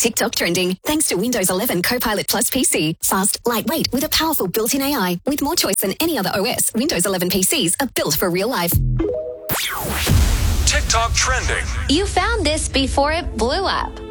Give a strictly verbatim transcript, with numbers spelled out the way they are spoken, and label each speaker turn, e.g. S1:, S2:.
S1: TikTok trending thanks to Windows eleven Copilot Plus P C. Fast, lightweight with a powerful built-in A I. With more choice than any other O S, Windows eleven P Cs are built for real life.
S2: TikTok trending.
S3: You found this before it blew up.